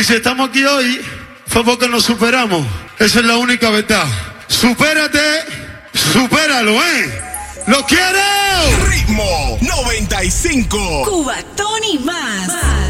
Y si estamos aquí hoy, fue porque nos superamos. Esa es la única verdad. Supérate, supéralo, ¡Lo quiero! Ritmo 95. Cubatón y más.